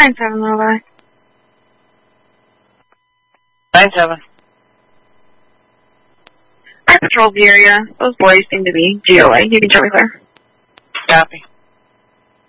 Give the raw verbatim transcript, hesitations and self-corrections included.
nine seven, Lorelei. nine seven. I patrolled the area. Those boys seem to be G O A. You can show me clear. Copy.